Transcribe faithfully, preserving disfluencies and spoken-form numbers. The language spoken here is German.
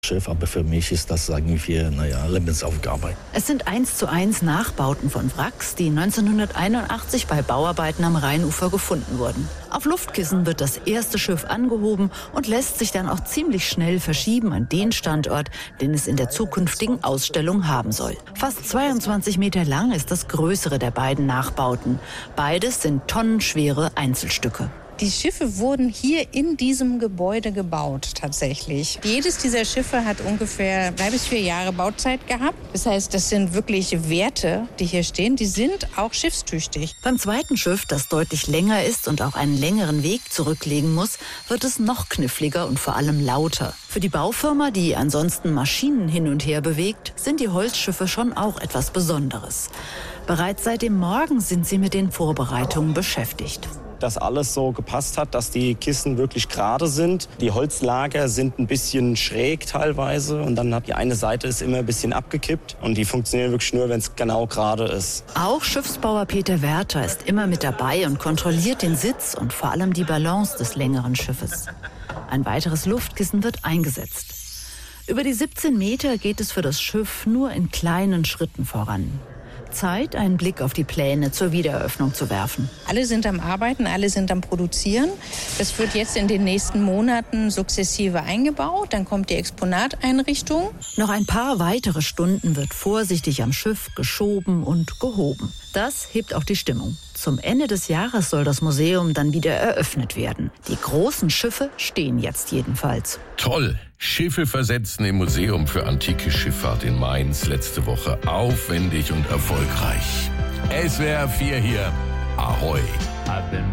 Schiff, aber für mich ist das irgendwie, naja, Lebensaufgabe. Es sind eins zu eins Nachbauten von Wracks, die neunzehnhunderteinundachtzig bei Bauarbeiten am Rheinufer gefunden wurden. Auf Luftkissen wird das erste Schiff angehoben und lässt sich dann auch ziemlich schnell verschieben an den Standort, den es in der zukünftigen Ausstellung haben soll. Fast zweiundzwanzig Meter lang ist das größere der beiden Nachbauten. Beides sind tonnenschwere Einzelstücke. Die Schiffe wurden hier in diesem Gebäude gebaut, tatsächlich. Jedes dieser Schiffe hat ungefähr drei bis vier Jahre Bauzeit gehabt. Das heißt, das sind wirklich Werte, die hier stehen. Die sind auch schiffstüchtig. Beim zweiten Schiff, das deutlich länger ist und auch einen längeren Weg zurücklegen muss, wird es noch kniffliger und vor allem lauter. Für die Baufirma, die ansonsten Maschinen hin und her bewegt, sind die Holzschiffe schon auch etwas Besonderes. Bereits seit dem Morgen sind sie mit den Vorbereitungen beschäftigt. Dass alles so gepasst hat, dass die Kissen wirklich gerade sind. Die Holzlager sind ein bisschen schräg teilweise und dann hat die eine Seite ist immer ein bisschen abgekippt und die funktionieren wirklich nur, wenn es genau gerade ist. Auch Schiffsbauer Peter Werther ist immer mit dabei und kontrolliert den Sitz und vor allem die Balance des längeren Schiffes. Ein weiteres Luftkissen wird eingesetzt. Über die siebzehn Meter geht es für das Schiff nur in kleinen Schritten voran. Zeit, einen Blick auf die Pläne zur Wiedereröffnung zu werfen. Alle sind am Arbeiten, alle sind am Produzieren. Das wird jetzt in den nächsten Monaten sukzessive eingebaut. Dann kommt die Exponateinrichtung. Noch ein paar weitere Stunden wird vorsichtig am Schiff geschoben und gehoben. Das hebt auch die Stimmung. Zum Ende des Jahres soll das Museum dann wieder eröffnet werden. Die großen Schiffe stehen jetzt jedenfalls. Toll! Schiffe versetzen im Museum für antike Schifffahrt in Mainz letzte Woche. Aufwendig und erfolgreich. S W R vier hier. Ahoi!